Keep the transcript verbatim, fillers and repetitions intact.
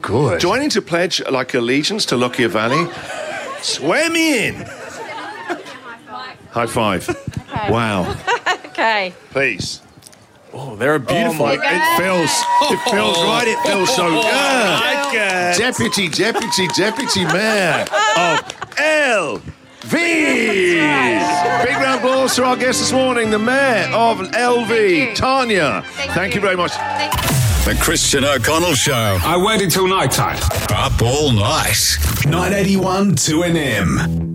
Good. Joining to pledge like allegiance to Lockyer Valley. Swear me in. High five. Okay. Wow. Okay. Please. Oh, they're beautiful. Oh my, it feels, it feels right. It feels so good. my God. Deputy, deputy, deputy mayor of L V. Big round of applause to our guest this morning, the mayor of L V, Tanya. Thank, Thank you you very much. Thank The Christian O'Connell Show. I waited till night time. Up all night. nine eighty-one two N M.